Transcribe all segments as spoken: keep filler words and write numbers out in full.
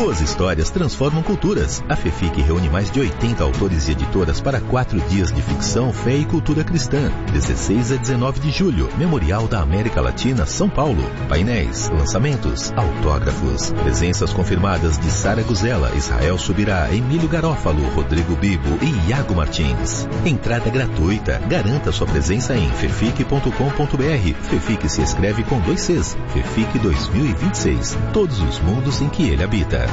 Boas histórias transformam culturas. A FEFIC reúne mais de oitenta autores e editoras para quatro dias de ficção, fé e cultura cristã. dezesseis a dezenove de julho, Memorial da América Latina, São Paulo. Painéis, lançamentos, autógrafos. Presenças confirmadas de Sara Guzella, Israel Subirá, Emílio Garófalo, Rodrigo Bibo e Iago Martins. Entrada gratuita. Garanta sua presença em fefic ponto com ponto br. FEFIC se escreve com dois Cs. FEFIC dois mil e vinte e seis. Todos os mundos em que ele habita.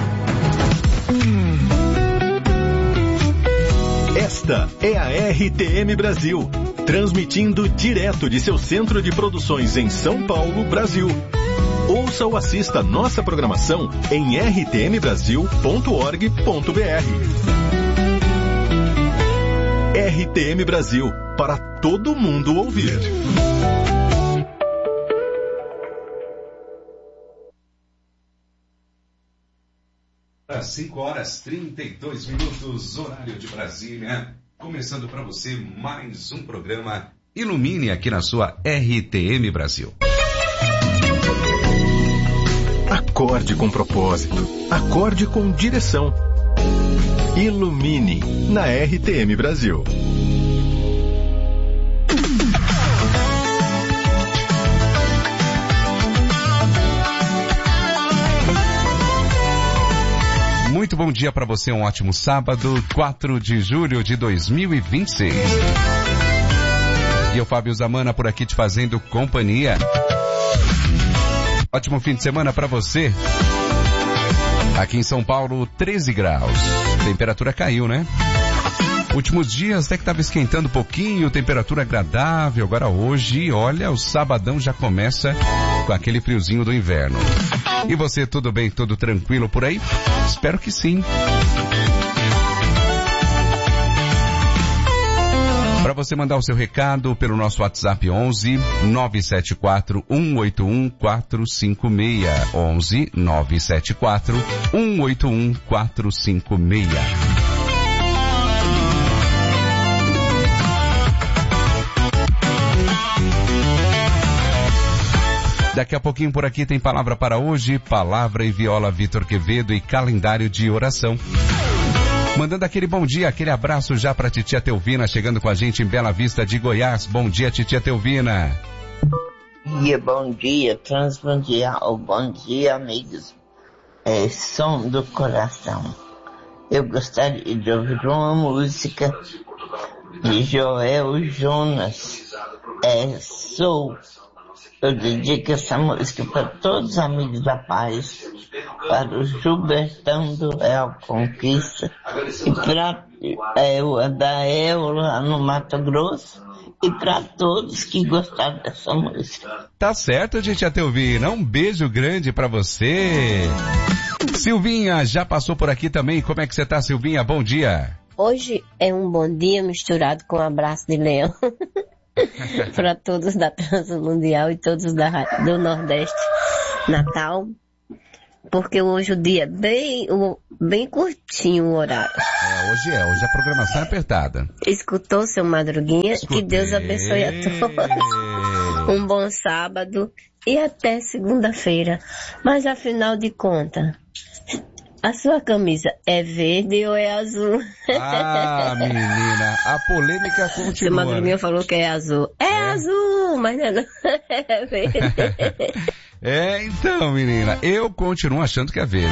Esta é a R T M Brasil, transmitindo direto de seu centro de produções em São Paulo, Brasil. Ouça ou assista nossa programação em r t m brasil ponto org ponto b r. R T M Brasil, para todo mundo ouvir. Às cinco horas e trinta e dois minutos, horário de Brasília. Começando para você mais um programa Ilumine aqui na sua R T M Brasil. Acorde com propósito. Acorde com direção. Ilumine na R T M Brasil. Muito bom dia para você, um ótimo sábado, quatro de julho de dois mil e vinte e seis. E eu, Fábio Zamana, por aqui te fazendo companhia. Ótimo fim de semana para você. Aqui em São Paulo, treze graus. Temperatura caiu, né? Últimos dias até que estava esquentando um pouquinho, temperatura agradável. Agora hoje, olha, o sabadão já começa com aquele friozinho do inverno. E você, tudo bem, tudo tranquilo por aí? Espero que sim. Para você mandar o seu recado pelo nosso WhatsApp onze nove sete quatro um oito um quatro cinco seis. onze nove sete quatro um oito um quatro cinco seis. Daqui a pouquinho por aqui tem palavra para hoje, palavra e viola Vitor Quevedo e calendário de oração. Mandando aquele bom dia, aquele abraço já para titia Teuvina, chegando com a gente em Bela Vista de Goiás. Bom dia, titia Teuvina. Bom dia, bom dia, transmundial, bom dia, amigos. É som do coração. Eu gostaria de ouvir uma música de Joel Jonas. É Sou. Eu dedico essa música para todos os amigos da paz, para o Gilbertão do Real Conquista, e para é, o Adael lá no Mato Grosso, e para todos que gostaram dessa música. Tá certo, gente, até ouvir. Um beijo grande para você. Silvinha, já passou por aqui também. Como é que você tá, Silvinha? Bom dia. Hoje é um bom dia misturado com um abraço de leão. Para todos da Transmundial e todos da, do Nordeste Natal, porque hoje o dia é bem, bem curtinho o horário. É, hoje é, hoje a programação é apertada. Escutou, seu Madruguinha? Escutei. Que Deus abençoe a todos. Um bom sábado e até segunda-feira. Mas afinal de contas, a sua camisa é verde ou é azul? Ah, menina, a polêmica continua. Seu Madruguinha falou que é azul. É, é azul, mas não é, não. É verde. É, então, menina, eu continuo achando que é verde.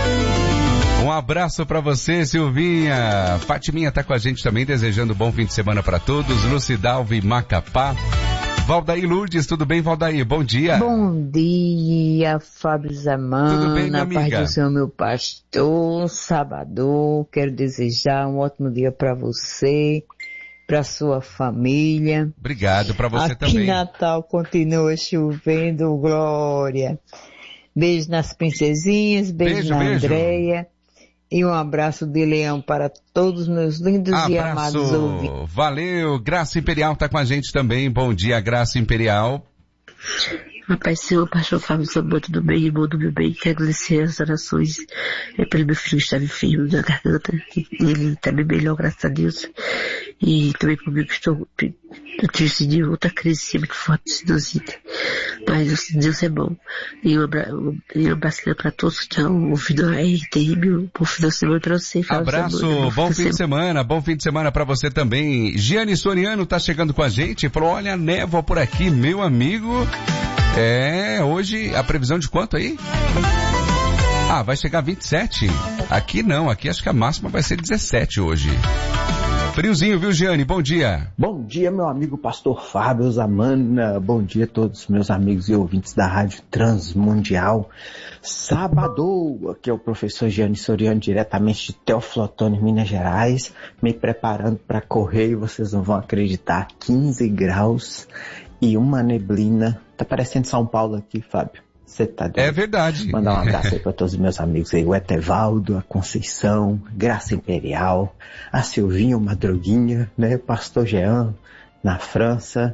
Um abraço pra você, Silvinha. Fatiminha tá com a gente também, desejando bom fim de semana pra todos. Lucidalva e Macapá. Valdaí Lourdes, tudo bem, Valdaí? Bom dia. Bom dia, Fábio Zamana. Tudo bem, minha amiga? Na paz do Senhor, meu pastor, Sabador. Quero desejar um ótimo dia para você, para sua família. Obrigado, para você Aqui também. Aqui Natal continua chovendo, glória. Beijo nas princesinhas, beijo, beijo na beijo. Andréia. E um abraço de leão para todos meus lindos abraço. E amados ouvintes. Valeu, Graça Imperial tá com a gente também. Bom dia, Graça Imperial. Rapaz, Senhor, pastor Fábio Zamana, tudo bem, irmão do meu bem? Quero agradecer as orações é, pelo meu filho que estava enfermo da garganta. Ele está bem melhor, graças a Deus. E também comigo estou triste de outra crise muito forte de sinusite. Mas Deus é bom. E um abraço, um abraço para todos que estão ouvindo a R T M. Bom final de semana para você. Abraço, semana, bom fim de semana. Bom fim de semana para você também. Giane Soriano tá chegando com a gente. Falou, olha a névoa por aqui, meu amigo. É, hoje a previsão de quanto aí? Ah, vai chegar a vinte e sete? Aqui não, aqui acho que a máxima vai ser dezessete hoje. Friozinho, viu, Giane? Bom dia. Bom dia, meu amigo pastor Fábio Zamana. Bom dia a todos meus amigos e ouvintes da Rádio Transmundial. Sábado, aqui é o professor Giane Soriano, diretamente de Teoflotone, Minas Gerais, me preparando para correr, e vocês não vão acreditar, quinze graus e uma neblina. Tá parecendo São Paulo aqui, Fábio. Você tá doido? É verdade. Mandar um abraço aí para todos os meus amigos aí, o Etevaldo, a Conceição, Graça Imperial, a Silvinha, o Madruguinha, né, o Pastor Jean, na França,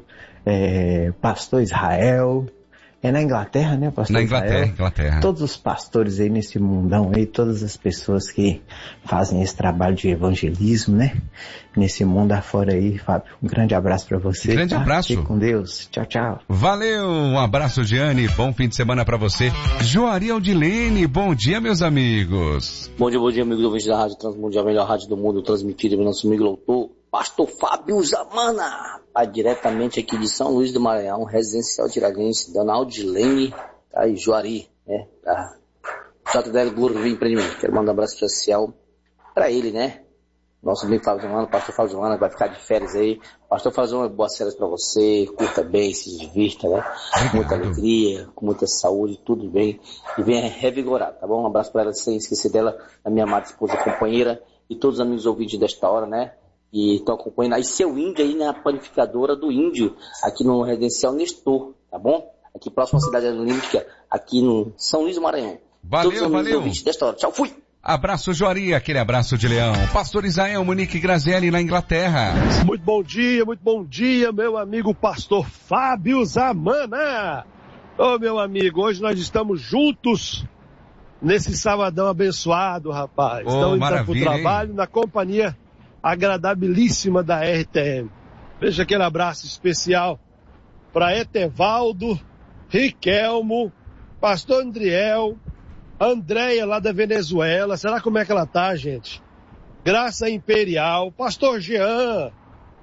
é, Pastor Israel, é na Inglaterra, né, Pastor Na Inglaterra, Israel? Inglaterra. Todos os pastores aí nesse mundão aí, todas as pessoas que fazem esse trabalho de evangelismo, né, nesse mundo afora aí, Fábio. Um grande abraço pra você. Grande tá? abraço. Fique com Deus. Tchau, tchau. Valeu, um abraço, Giane. Bom fim de semana pra você. Joari Aldilene, bom dia, meus amigos. Bom dia, bom dia, amigos ouvintes da Rádio Transmundial, a melhor rádio do mundo, transmitida pelo nosso amigo doutor Pastor Fábio Zamana, tá diretamente aqui de São Luís do Maranhão, residencial Tiradentes, dona Aldilene, tá aí, Joari, né, tá. J D L Guru Empreendimento. Quero mandar um abraço especial pra ele, né, nosso amigo Fábio Zamana, Pastor Fábio Zamana, vai ficar de férias aí. Pastor Fábio Zamana, boas férias pra você, curta bem, se divirta, né, com muita alegria, com muita saúde, tudo bem, e venha revigorado, tá bom? Um abraço pra ela, sem esquecer dela, a minha amada esposa e companheira, e todos os amigos ouvintes desta hora, né, e estão acompanhando aí seu índio aí na panificadora do índio, aqui no Residencial Nestor, tá bom? Aqui próximo à cidade olímpica, aqui no São Luís do Maranhão. Valeu, todos os amigos valeu. ouvintes desta hora. Tchau, fui! Abraço, Joari, aquele abraço de leão. Pastor Isael, Monique Grazielli na Inglaterra. Muito bom dia, muito bom dia, meu amigo pastor Fábio Zamana. Ô, meu amigo, hoje nós estamos juntos nesse sabadão abençoado, rapaz. Ô, estamos indo maravilha, pro trabalho, hein? Na companhia agradabilíssima da R T M. Deixa aquele abraço especial para Etevaldo, Riquelmo, pastor Andriel, Andréia lá da Venezuela. Será como é que ela tá, gente? Graça Imperial, pastor Jean,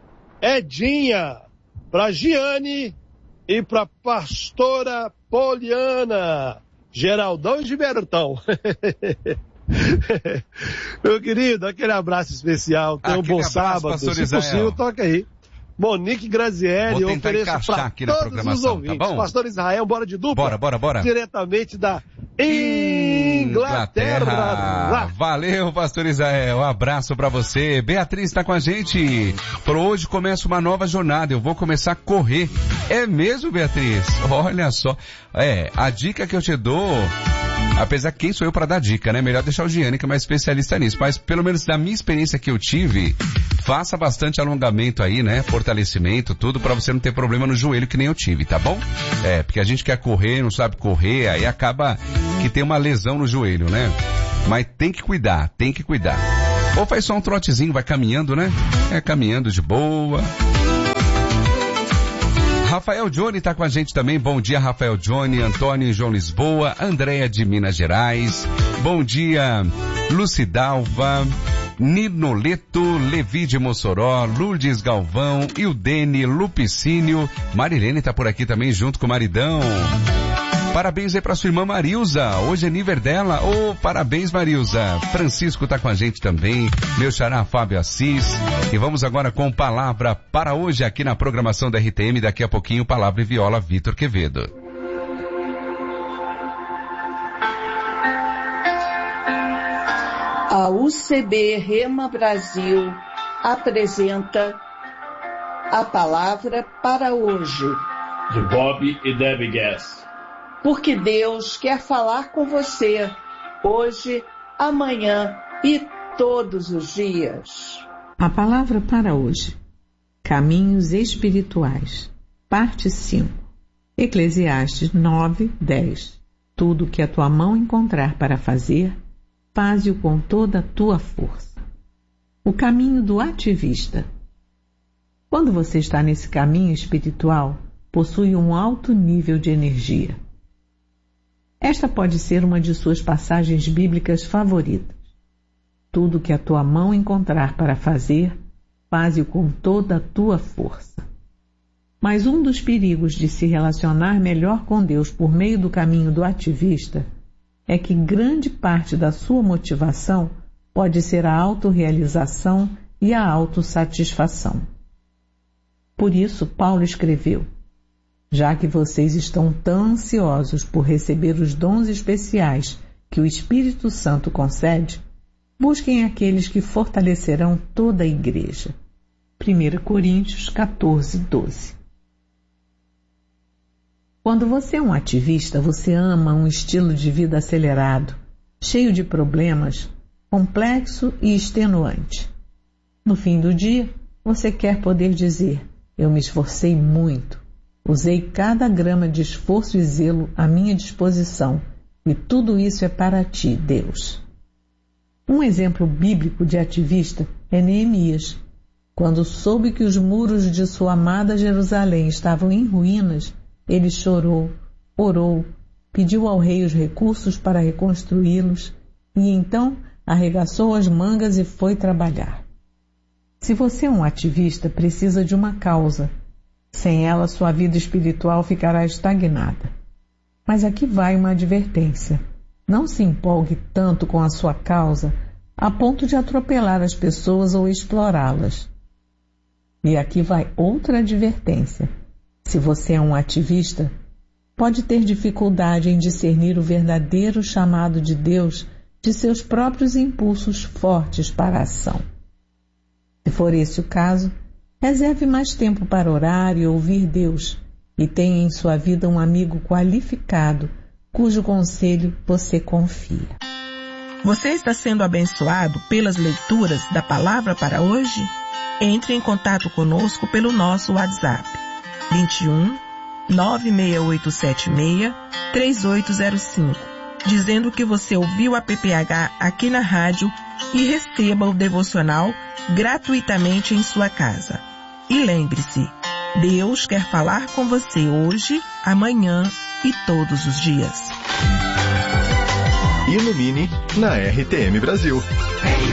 Edinha, pra Giane e pra pastora Poliana, Geraldão e Gibertão. Meu querido, aquele abraço especial. Tenha um bom sábado. Se possível, toca aí. Monique Grazielli, eu ofereço para todos os ouvintes. Tá bom? Pastor Israel, bora de dupla? Bora, bora, bora. Diretamente da Inglaterra. Inglaterra. Valeu, Pastor Israel. Um abraço para você. Beatriz está com a gente. Por hoje começa uma nova jornada. Eu vou começar a correr. É mesmo, Beatriz? Olha só. É, a dica que eu te dou... Apesar que quem sou eu para dar dica, né? Melhor deixar o Giane, que é mais especialista nisso. Mas pelo menos da minha experiência que eu tive, faça bastante alongamento aí, né? Fortalecimento, tudo, para você não ter problema no joelho que nem eu tive, tá bom? É, porque a gente quer correr, não sabe correr, aí acaba que tem uma lesão no joelho, né? Mas tem que cuidar, tem que cuidar. Ou faz só um trotezinho, vai caminhando, né? É, caminhando de boa. Rafael Johnny tá com a gente também. Bom dia, Rafael Johnny, Antônio João Lisboa, Andréia de Minas Gerais. Bom dia, Lucidalva, Ninoleto, Levi de Mossoró, Lourdes Galvão, Ildene, Lupicínio. Marilene tá por aqui também junto com o maridão. Parabéns aí pra sua irmã Marilza, hoje é nível dela. Ô, oh, parabéns, Marilza. Francisco tá com a gente também, meu xará Fábio Assis. E vamos agora com palavra para hoje aqui na programação da R T M. Daqui a pouquinho, palavra e viola, Vitor Quevedo. A U C B Rema Brasil apresenta a palavra para hoje. De Bob e Debbie Gass. Porque Deus quer falar com você hoje, amanhã e todos os dias. A palavra para hoje. Caminhos espirituais. Parte cinco. Eclesiastes nove, dez. Tudo que a tua mão encontrar para fazer, faze-o com toda a tua força. O caminho do ativista. Quando você está nesse caminho espiritual, possui um alto nível de energia. Esta pode ser uma de suas passagens bíblicas favoritas. Tudo que a tua mão encontrar para fazer, faze-o com toda a tua força. Mas um dos perigos de se relacionar melhor com Deus por meio do caminho do ativista é que grande parte da sua motivação pode ser a autorrealização e a autossatisfação. Por isso, Paulo escreveu: já que vocês estão tão ansiosos por receber os dons especiais que o Espírito Santo concede, busquem aqueles que fortalecerão toda a igreja. primeira Coríntios quatorze, doze. Quando você é um ativista, você ama um estilo de vida acelerado, cheio de problemas, complexo e extenuante. No fim do dia, você quer poder dizer: eu me esforcei muito, usei cada grama de esforço e zelo à minha disposição, e tudo isso é para ti, Deus. Um exemplo bíblico de ativista é Neemias. Quando soube que os muros de sua amada Jerusalém estavam em ruínas, ele chorou, orou, pediu ao rei os recursos para reconstruí-los e então arregaçou as mangas e foi trabalhar. Se você é um ativista, precisa de uma causa. Sem ela, sua vida espiritual ficará estagnada. Mas aqui vai uma advertência. Não se empolgue tanto com a sua causa a ponto de atropelar as pessoas ou explorá-las. E aqui vai outra advertência. Se você é um ativista, pode ter dificuldade em discernir o verdadeiro chamado de Deus de seus próprios impulsos fortes para a ação. Se for esse o caso, reserve mais tempo para orar e ouvir Deus e tenha em sua vida um amigo qualificado cujo conselho você confia. Você está sendo abençoado pelas leituras da palavra para hoje? Entre em contato conosco pelo nosso WhatsApp vinte e um, nove seis oito sete seis, três oito zero cinco, dizendo que você ouviu a P P H aqui na rádio e receba o devocional gratuitamente em sua casa. E lembre-se, Deus quer falar com você hoje, amanhã e todos os dias. Ilumine na R T M Brasil.